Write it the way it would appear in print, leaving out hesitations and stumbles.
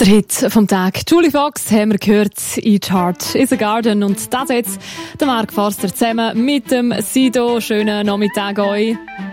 Der Hit vom Tag. Julie Fox haben wir gehört, Each Heart is a Garden. Und das jetzt der Marc Forster zusammen mit dem Sido. Schönen Nachmittag euch.